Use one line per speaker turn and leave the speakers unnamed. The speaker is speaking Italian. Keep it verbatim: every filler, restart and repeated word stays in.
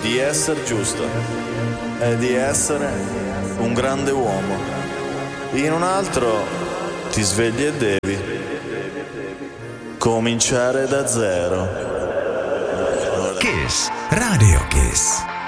di essere giusto e di essere un grande uomo. In un altro ti svegli e devi cominciare da zero.
Kiss, Radio Kiss.